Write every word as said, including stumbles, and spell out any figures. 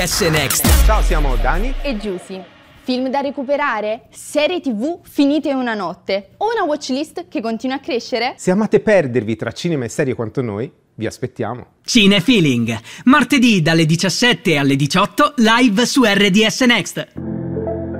S Next. Ciao, siamo Dani e Giusy. Film da recuperare? Serie tv finite in una notte? O una watchlist che continua a crescere? Se amate perdervi tra cinema e serie quanto noi, vi aspettiamo. Cinefeeling, martedì dalle diciassette alle diciotto, live su R D S Next.